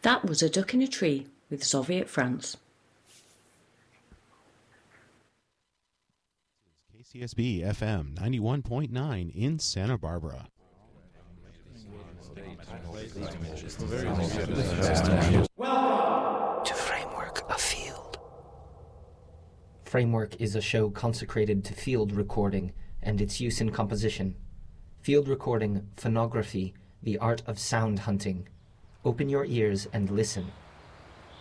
That was A Duck in a Tree with Soviet France. KCSB FM 91.9 in Santa Barbara. Welcome to Framework of Field. Framework is a show consecrated to field recording and its use in composition. Field recording, phonography, the art of sound hunting. Open your ears and listen